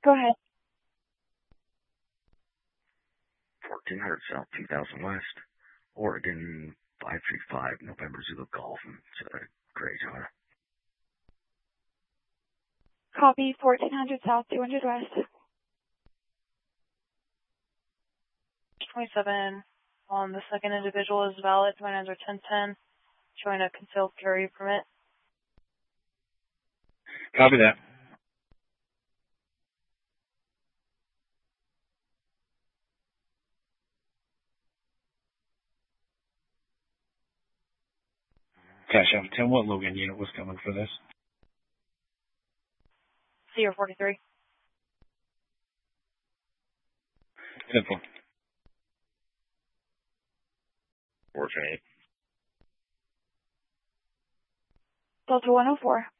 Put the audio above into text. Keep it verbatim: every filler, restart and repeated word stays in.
Go ahead. fourteen hundred South, two thousand West, Oregon, five three five, November Zulu Golf, and uh, Greyjoy. Copy, fourteen hundred South, two hundred West. twenty-seven on the second individual is valid, twenty-nines are ten ten, showing a concealed carry permit. Copy that. Cash out ten, what Logan unit was coming for this? C R forty-three. Simple. Fortune eight. Delta one oh four.